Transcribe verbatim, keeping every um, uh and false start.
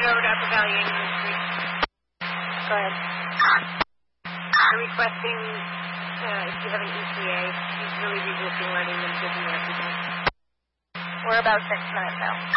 over to Upper Valley Union Street. Go ahead. I'm requesting, uh, if you have an E T A, he's really resisting letting them give me everything. We're about six minutes out.